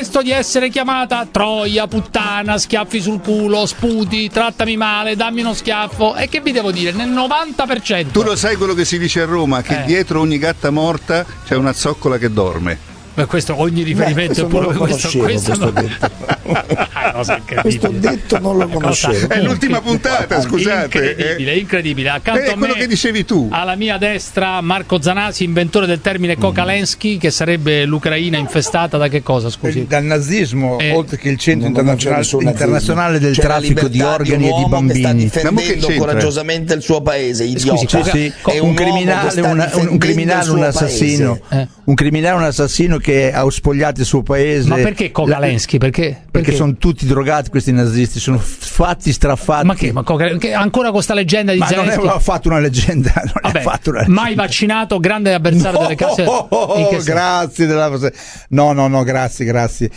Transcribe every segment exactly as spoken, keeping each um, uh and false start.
questo di essere chiamata troia, puttana, schiaffi sul culo, sputi, trattami male, dammi uno schiaffo. E che vi devo dire? Nel novanta per cento. Tu lo sai quello che si dice a Roma, che eh. dietro ogni gatta morta c'è una zoccola che dorme. Beh, questo ogni riferimento Beh, è pure questo, questo, questo, questo non... detto. ah, cosa questo detto non lo conoscevo. È l'ultima puntata, scusate. Incredibile, eh. incredibile. Accanto è a quello me, che dicevi tu. alla mia destra Marco Zanasi, inventore del termine Kokalensky, che sarebbe l'Ucraina infestata da che cosa, scusi? Dal nazismo, eh. oltre che il centro Non- non internazionale, internazionale del C'è la traffico di libertà organi un e di uomo che sta bambini. difendendo coraggiosamente il suo paese, idiota. Scusi, Sì, sì. È un, un uomo che criminale, sta una- un, un difendendo criminale, il suo un assassino, paese. Eh. un criminale, un assassino che ha spogliato il suo paese. Ma perché Kokalensky? Perché? Perché, Perché sono tutti drogati questi nazisti, sono fatti strafatti. Ma che? Ma Koka- che ancora con sta leggenda di Ma non Zelensky? ha fatto una leggenda, non Vabbè, ha fatto una leggenda. mai vaccinato, grande avversario delle case. Oh, oh, oh, In che senso? grazie della... no no no grazie grazie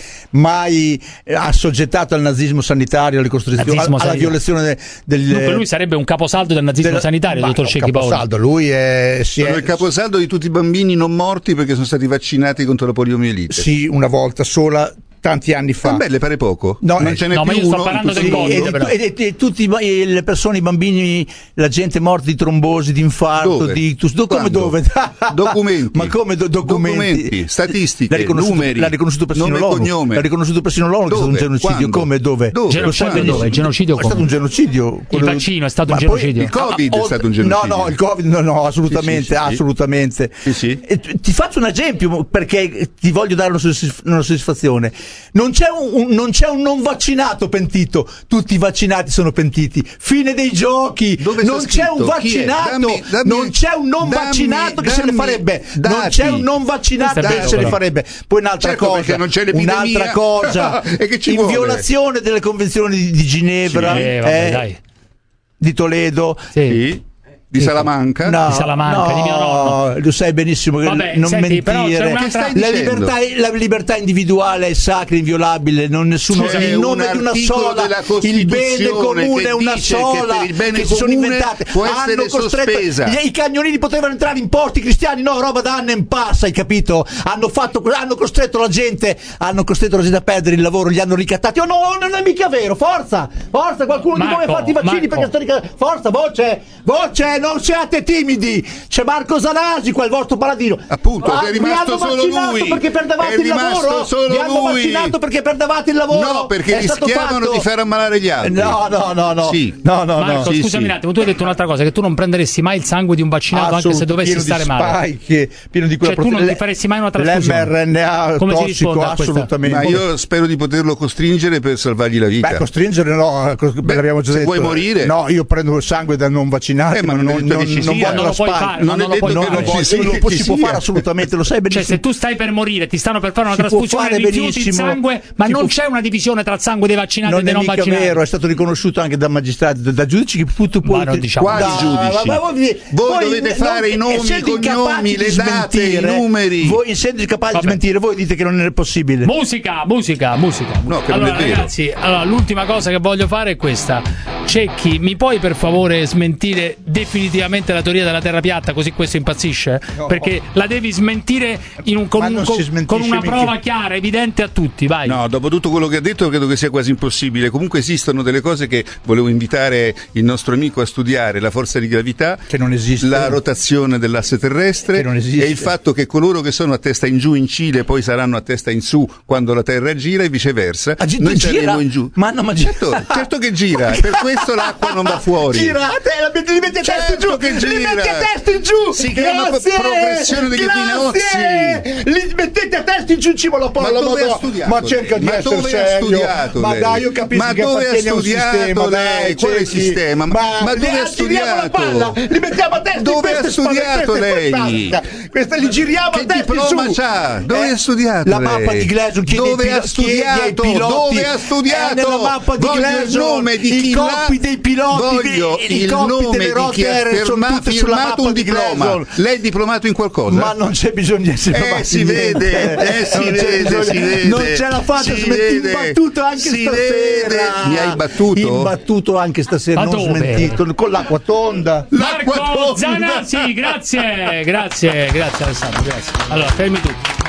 mai assoggettato al nazismo sanitario, alle costrizioni, Nazismo alla sanitario. violazione de- del Dunque lui sarebbe un caposaldo del nazismo del- sanitario, ma dottor no, Cecchi Paolo. caposaldo, lui è, si Sono è il caposaldo di tutti i bambini non morti perché sono stati vaccinati contro la poliomielite. sì, una volta sola, tanti anni fa. Eh beh, le pare poco? No, non eh, ce n'è no, ma più io sto uno parlando in del tutto il Covid, mondo? però. E, e, e tutte i- le persone, i bambini, la gente morta di trombosi, di infarto, Dove? di ictus. Do- come Quando? dove? Documenti. Ma come do- documenti? Documenti, statistiche, L'ha riconosciuto, numeri, l'ha riconosciuto persino nome e l'ONU. cognome. L'ha riconosciuto persino l'ONU che è stato un Dove? genocidio. Quando? Come? Dove? Dove? Genocidio Lo sai dove? benissimo. Genocidio È stato come? un genocidio. Il vaccino è stato un Ma poi- genocidio. Il Covid Ah, è stato un genocidio. No, no, il Covid no, no, assolutamente, Sì, sì, sì, sì. assolutamente. Sì, sì. E t- ti faccio un esempio perché ti voglio dare una, soddisf- una soddisfazione. Non c'è un, un- non c'è un non vaccinato pentito, tutti i vaccinati sono pentiti. Fine dei giochi. Dove Non sta c'è un scritto? Chi è? vaccinato, Dammi- dammi- non c'è un non dammi- vaccinato che se ne dammi farebbe. Non dati. c'è un non vaccinato Questo è che vero, se ne però. farebbe. Poi un'altra Certo, cosa, perché non c'è l'epidemia. un'altra cosa. E che ci in vuole? violazione delle convenzioni di, di Ginevra, Eh, vabbè, eh, dai. di Toledo. Sì. Sì. Di Salamanca? No, Di Salamanca, no, di mio nonno. lo sai benissimo che Vabbè, non senti, però c'è mentire. un'altra- Che stai La dicendo? libertà, la libertà individuale è sacra, inviolabile, non nessuno C'è il nome un di una articolo sola, della il bene Costituzione comune che è una dice che sola per il bene che si sono comune inventate. può essere Hanno costretto sospesa. gli- i cagnolini potevano entrare in porti cristiani, no, roba da anno in passa, hai capito? Hanno fatto hanno costretto la gente, hanno costretto la gente a perdere il lavoro, li hanno ricattati. Oh no, non è mica vero, forza! Forza, qualcuno di voi ha Marco, fatto i vaccini Marco. perché sto ricattando. Forza, voce, voce, non siate timidi. C'è Marco Zanasi qua, il vostro paladino. Appunto, Ah, che è vi rimasto hanno solo vaccinato lui. perché perdevate È il rimasto lavoro? solo Vi hanno lui. vaccinato perché perdevate il lavoro? No, perché È stato rischiavano fatto. di far ammalare gli altri. No, no, no, no. Sì. No, no, Marco, no. Sì, scusami sì. un attimo, tu hai detto un'altra cosa, che tu non prenderesti mai il sangue di un vaccinato anche se Assolut- dovessi pieno stare di male. spike, pieno di quella Cioè, tu non prote- ti faresti mai una trasfusione? L'M R N A Come si tossico, risponde a questa? assolutamente. Ma io spero di poterlo costringere per salvargli la vita. Beh, costringere no, cos- Beh, l'abbiamo già se detto. vuoi morire. No, io prendo il sangue da non vaccinati, Eh, ma ma non è non, detto non, che ci non sia. voglio Non la lo puoi spike. fare, non non è lo puoi detto che fare. non Non ci può- sia, non lo che può- ci si può sia. fare assolutamente, lo sai Cioè, benissimo. se tu stai per morire, ti stanno per fare una Si può trasfusione, fare rifiuti il benissimo. sangue, ma Si non può- c'è una divisione tra il sangue dei vaccinati Non e dei è non mica vaccinati. vero, è stato riconosciuto anche da magistrati, da, da giudici che tu puoi. Ma non diciamo. Quali Dai, giudici? ma- ma voi, Voi dovete fare i nomi, essendo i cognomi, incapaci le di date, i smentire, numeri. Voi essendo incapaci Vabbè. di smentire, voi dite che non è possibile. Musica, musica, musica. No, che non allora, è vero. ragazzi, allora, l'ultima cosa che voglio fare è questa. Cecchi, mi puoi per favore smentire definitivamente la teoria della terra piatta, così questo impazzisce? No. Perché la devi smentire in un- con, Ma un- non con- si smentisce con una mica. prova chiara, evidente a tutti, vai. No, dopo tutto quello che ha detto credo che sia quasi impossibile. Comunque esistono delle cose che volevo invitare il nostro amico a studiare: la forza di gravità, Che non esiste. la rotazione dell'asse terrestre Che non esiste. e il fatto che coloro che sono a testa in giù in Cile poi saranno a testa in su quando la Terra gira e viceversa. Ah, gi- Noi gira? saremo in giù. Ma no, ma gira. certo, certo che gira, per questo l'acqua non va fuori. Girate, la metti, li metti a testa in Certo giù, che li gira. metti a testa in giù. Si chiama Grazie, progressione degli grazie. Li mettete a testa in giù in cima alla palla. Ma dove Madonna. ha studiato Ma lei? cerca di Ma essere dove ha serio. studiato Ma lei? dai, io capisco Ma che dove ha appartiene a un studiato sistema, lei? dai, Quale cerchi. sistema? Ma- ma dove li ha giriamo la studiato? palla, li mettiamo a testa in Dove queste ha studiato spalle, questa è lei? fantastica. Questa li giriamo Che a testa in diploma su. c'ha? Dove Eh, ha studiato La lei? mappa di Gleason chiede Dove ai ha pilo- chiede ai studiato? piloti. Dove ha studiato? È nella mappa di Voglio il Gleason, nome di i chi coppi l'ha- dei piloti, Voglio i il coppi nome delle di rotte chi ha aeree sono firma- tutte sulla firmato mappa un di diploma. Gleason. Lei è diplomato in qualcosa? Ma non c'è bisogno di essere Eh, provati si niente. vede, eh, si Non c'è vede, bisogno- si vede. Non ce la faccio, Si smetti vede. imbattuto anche Si stasera. vede. Mi hai battuto? Imbattuto anche stasera, Ma non dove? smentito, con l'acqua tonda. Marco L'acqua tonda. Zanasi, grazie, grazie, grazie Alessandro, grazie. Allora, fermi tu.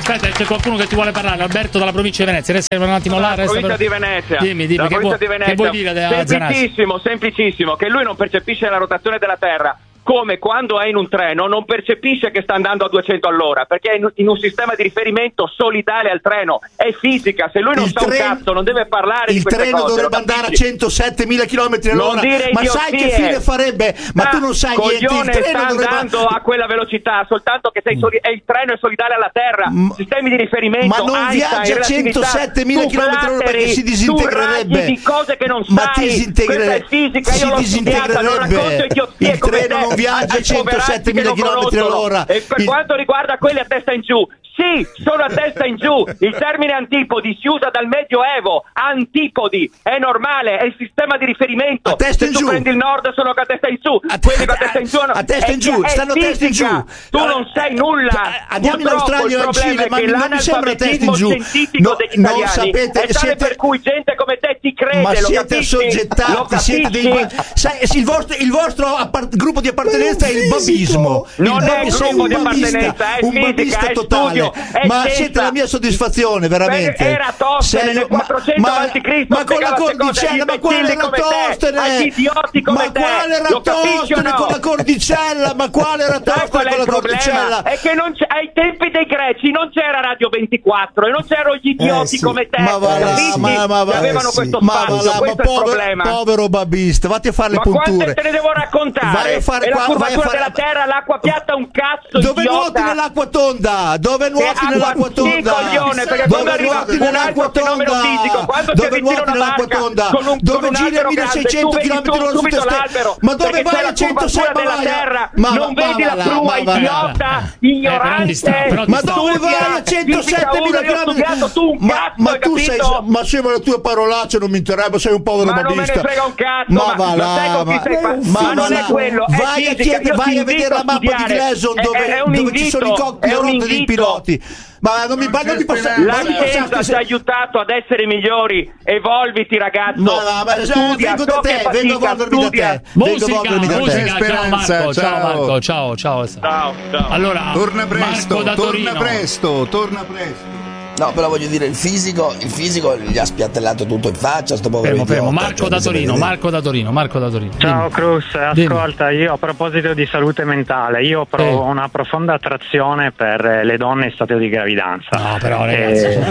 aspetta, c'è qualcuno che ti vuole parlare. Alberto dalla provincia di Venezia. Resta un attimo là. Resta provincia per... di Venezia. Dimmi, dimmi, che, vuoi, di Venezia. che vuoi dire a Zanassi? Semplicissimo, semplicissimo, che lui non percepisce la rotazione della Terra. Come quando è in un treno non percepisce che sta andando a duecento all'ora, perché è in, in un sistema di riferimento solidale al treno, è fisica. Se lui non il sa tren- un cazzo non deve parlare di queste cose. Il treno dovrebbe andare a centosettemila chilometri all'ora, ma sai che fine farebbe? Ma ah, tu non sai niente, il treno sta dovrebbe... andando a quella velocità, soltanto che sei soli- è il treno è solidale alla Terra, M- sistemi di riferimento, ma non Einstein, viaggia a centosettemila chilometri all'ora perché si disintegrerebbe. di cose che non ma sai, disintegrerebbe. questa è fisica, io si l'ho studiata, non racconto idiozie il come treno te, non viaggia a centosettemila chilometri all'ora. E per il... quanto riguarda quelli a testa in giù, sì, sono a testa in giù. Il termine antipodi si usa dal Medioevo. Antipodi è normale, è il sistema di riferimento. A testa in Se tu giù. prendi il nord sono a testa in su, a quelli te- a testa in giù. A testa in giù, è, stanno a è testa in giù. Tu non sai nulla. Andiamo in Purtroppo Australia o il in problema Cile, è ma che non mi sembra testa in giù. scientifico No, degli non italiani sapete, è tale siete- per cui gente come te ti crede. Ma lo siete capisci? assoggettati, Lo siete dei capisci? ba- sai, il vostro, il vostro appart- gruppo di appartenenza è il babismo. Non il è babismo, gruppo un di babista, appartenenza, è un fisica, babista è totale. studio, è ma scienza. siete la mia soddisfazione, veramente. Eratostene Sei- nel quattrocento ma, avanti Cristo ma con la cordicella, ma quale Eratostene? agli idioti come ma te. quale Lo capisci o Eratostene no? con la cordicella? Ma quale Sai qual Eratostene è con il la cordicella? problema? È che non c'è, ai tempi dei greci non c'era Radio ventiquattro e non c'erano gli idioti Eh, sì. come te. Ma va là, capisci? ma, ma va, Che avevano eh, sì. questo ma va spazio, là, ma questo è il povero, problema. povero babista, vatti a fare le Ma punture. quante te ne devo raccontare? Vai a fare e la qua- vai a curvatura fare- della terra, l'acqua piatta, un cazzo Dove idiota. nuoti nell'acqua tonda? Dove nuoti acqua- nell'acqua sì, tonda? coglione, perché Dove quando arriva nuoti un nell'acqua altro fenomeno tonda? fisico, quando si Dove avvicina nuoti una nell'acqua barca tonda? con un- Dove con un giri a albero grande, milleseicento tu vedi chilometri tu all'ora su subito te stesso? l'albero, Ma dove perché vai c'è a la curvatura centosei della Maya? terra, Ma non va- vedi va la là, prua, ma va là. idiota, Eh, però ti ignorante. sta- però ti Ma sta- dove vai a Studia, centosettemila fisica uno, io ho studiato, tu un ma, cazzo, ma hai tu sei, capito? ma sì, ma le tue parolacce non mi interessano, sei un povero Ma non me ne babista. frega un cazzo, ma ma, va ma là, sai con chi ma- stai fa- ma ma va non là. è quello, è vai a fisica, chiedere- io vai ti a vedere invito la mappa di studiare. Gleason È- dove, è un dove ci sono i invito, cockpit è un rotte dei invito. piloti. Ma non mi, ma non mi passa, La ma non mi scienza passate- ci ha aiutato ad essere migliori, evolviti ragazzo. Ma, ma, ma studia, vengo da so te, che vengo a fatica, volvermi da studia. te. Vengo a Musica, volvermi da te. musica, ciao Speranza, Marco, ciao ciao. Marco, ciao, ciao. Ciao, ciao. Allora, Torna presto, Marco da torna Torino. presto, torna presto. No, però voglio dire, il fisico, il fisico gli ha spiattellato tutto in faccia, sto povero Fermo, fermo. idiota, Marco cioè, da mi sembra Torino, di- Marco da Torino, Marco da Torino. Ciao Dimmi. Cruz, Dimmi. ascolta, io a proposito di salute mentale, io provo Sì. una profonda attrazione per eh, le donne in stato di gravidanza. No, però ragazzi. Eh,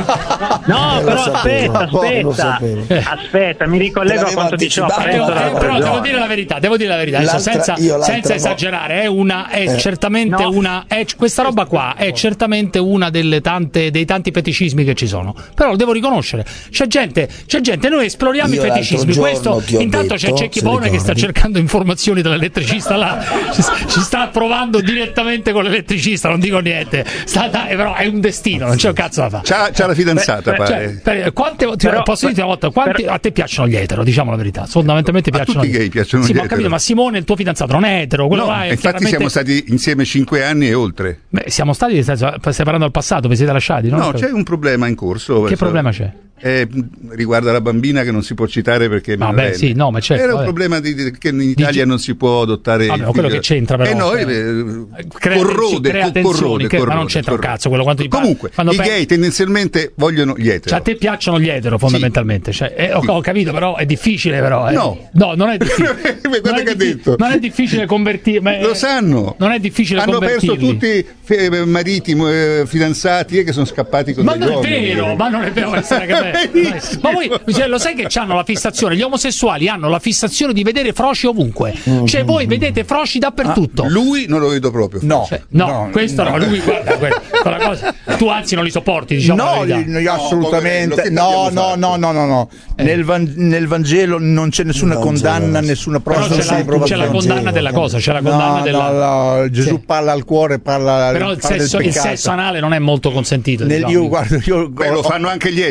no, Eh, però lo sapevo, aspetta, lo aspetta, sapevo. aspetta, mi ricollego a L'avevo quanto diceva anticipato, Parenzo Eh, l'altra l'altro però devo giorno. dire la verità, devo dire la verità, adesso L'altra- senza, io l'altra senza vo- esagerare, è una è Eh. certamente No. una è, questa roba qua è certamente una delle tante dei tanti feticismi che ci sono. Però lo devo riconoscere. C'è gente, c'è gente, noi esploriamo Io i feticismi. l'altro Questo giorno ti ho intanto c'è detto, Cecchi se Pone che sta ricordi. cercando informazioni dall'elettricista là. Ci, ci sta provando direttamente con l'elettricista, non dico niente. Sta, dai, però è un destino, non c'è un cazzo da fare. C'ha, c'ha la fidanzata, Cioè, pare. per- quante volte Però- posso dirti una volta quanti a te piacciono gli etero, diciamo la verità, fondamentalmente A piacciono tutti i gay piacciono sì, gli ma ho capito, etero. ma Simone il tuo fidanzato non è etero, quello No, là è infatti chiaramente- siamo stati insieme cinque anni e oltre. Beh, siamo stati, nel senso, stai parlando al passato, vi siete lasciati, no? No, c'è un problema in corso. Che problema c'è? Eh, riguarda la bambina che non si può citare perché Vabbè, minorenne. sì, no, ma certo, era un vabbè. problema di, di- che in Italia Dici- non si può adottare Vabbè, il ma quello figlio. che c'entra, però, eh no, cioè, eh, crea corrode, crea co- tensioni, corrode, che- ma non corrode, c'entra un corrode. cazzo quello quanto ti Comunque quando i pe- gay tendenzialmente vogliono gli etero. Cioè, a te piacciono gli etero fondamentalmente, cioè, eh, ho, Sì. ho capito, però è difficile, però. eh. No. no, non è difficile. Guarda non, è che ha diffi- detto. non è difficile convertire. ma è- Lo sanno. Non è difficile Hanno perso convertirli. tutti eh, mariti, eh, fidanzati eh, che sono scappati con Ma degli non è uomini. vero, ma non è vero questa raga, beh. Benissimo. Ma voi cioè, lo sai che hanno la fissazione? Gli omosessuali hanno la fissazione di vedere froci ovunque. Cioè, voi vedete froci dappertutto. Lui non lo vedo proprio. No, Cioè, no, questo no, lui guarda, que- quella cosa. Tu anzi non li sopporti, diciamo la No, verità. li- io assolutamente come- lo che no, abbiamo no, fatto. no, no, no, no. Nel, Van- nel Vangelo non c'è nessuna Nel Vangelo, condanna, sì. nessuna Però prova, c'è nessuna la, provazione. c'è la condanna della cosa, c'è la condanna No, della. no, no, Gesù Sì. parla al cuore, parla, Però il parla sesso, del il peccato. sesso anale non è molto consentito. Nel, diciamo. io, guardo, io, Beh, lo fanno anche gli etero, io però.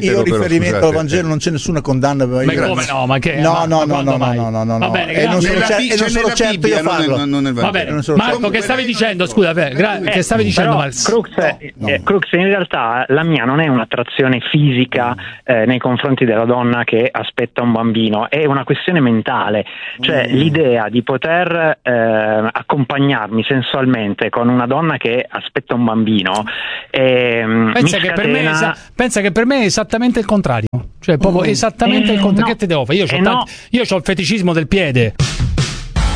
riferimento scusate, al Vangelo eh. non c'è nessuna condanna. Ma come no? Ma che? No, ma- no, ma no, quando no, mai? no, no, no, Va no. bene, E non grazie. sono, Nella cer- Bi- e non c'è sono nella certo Bibbia, io a non farlo. nel- non nel Va Vangelo. bene, non so- Marco, Comunque- che stavi dicendo? Scusa, beh, gra- che stavi dicendo? Però, Mals? Crux, eh, No, no. Crux, in realtà la mia non è un'attrazione fisica eh, nei confronti della donna che aspetta un bambino, è una questione mentale, cioè Mm. l'idea di poter eh, accompagnarmi sensualmente con una donna che aspetta un bambino ehm, Pensa mi che, per me è scatena- esa- pensa che per me è esattamente il contrario. Cioè, proprio esattamente Eh, il contrario. no. Che te devo fare? Io ho Eh, no. il feticismo del piede.